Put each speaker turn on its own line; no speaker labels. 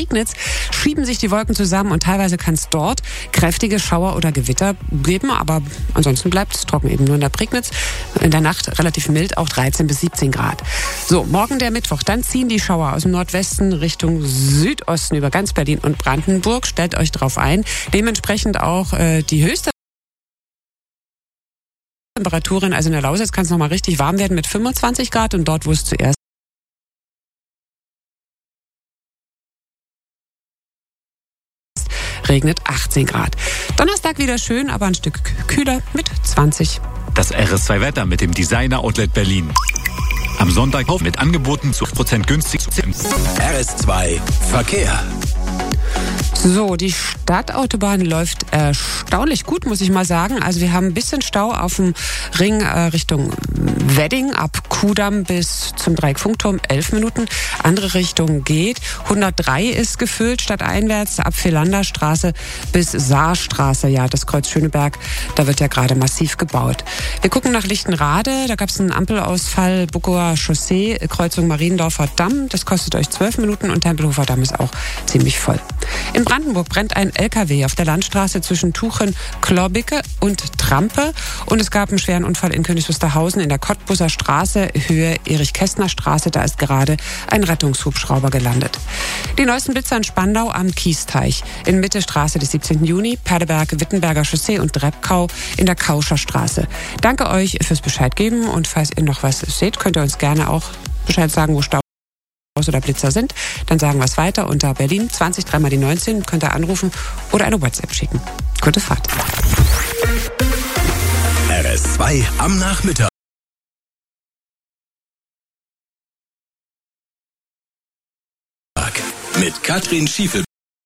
Prignitz schieben sich die Wolken zusammen und teilweise kann es dort kräftige Schauer oder Gewitter geben, aber ansonsten bleibt es trocken, eben nur in der Prignitz. In der Nacht relativ mild, auch 13 bis 17 Grad. So, morgen der Mittwoch, dann ziehen die Schauer aus dem Nordwesten Richtung Südosten über ganz Berlin und Brandenburg. Stellt euch drauf ein. Dementsprechend auch die höchste Temperaturen, also in der Lausitz kann es nochmal richtig warm werden mit 25 Grad und dort, wo es zuerst regnet, 18 Grad. Donnerstag wieder schön, aber ein Stück kühler mit 20.
Das RS2 Wetter mit dem Designer Outlet Berlin. Am Sonntag mit Angeboten zu 8% günstig.
RS2 Verkehr.
So, die Stadtautobahn läuft erstaunlich gut, muss ich mal sagen. Also wir haben ein bisschen Stau auf dem Ring Richtung Wedding, ab Kudamm bis zum Dreieck-Funkturm, 11 Minuten. Andere Richtung geht. 103 ist gefüllt, stadteinwärts, ab Philanderstraße bis Saarstraße. Ja, das Kreuz Schöneberg, da wird ja gerade massiv gebaut. Wir gucken nach Lichtenrade, da gab es einen Ampelausfall, Buckower Chaussee, Kreuzung Mariendorfer Damm. Das kostet euch 12 Minuten und Tempelhofer Damm ist auch ziemlich voll. In Brandenburg brennt ein LKW auf der Landstraße zwischen Tuchen, Klorbicke und Trampe. Und es gab einen schweren Unfall in Königs Wusterhausen in der Cottbuser Straße, Höhe Erich-Kästner-Straße. Da ist gerade ein Rettungshubschrauber gelandet. Die neuesten Blitzer in Spandau am Kiesteich. In Mitte Straße des 17. Juni, Perleberg, Wittenberger Chaussee und Dreppkau in der Kauscher Straße. Danke euch fürs Bescheid geben und falls ihr noch was seht, könnt ihr uns gerne auch Bescheid sagen, wo Stau oder Blitzer sind, dann sagen wir es weiter unter Berlin 20 3 mal die 19, könnt ihr anrufen oder eine WhatsApp schicken. Gute Fahrt.
RS2 am Nachmittag. Mit Katrin Schiefel.